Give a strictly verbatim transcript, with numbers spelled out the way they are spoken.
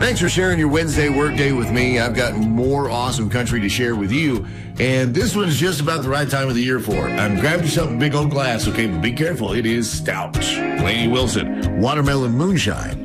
Thanks for sharing your Wednesday workday with me. I've got more awesome country to share with you, and this one's just about the right time of the year for it. Um, grab yourself a big old glass, okay? But be careful. It is stout. Lainey Wilson, Watermelon Moonshine.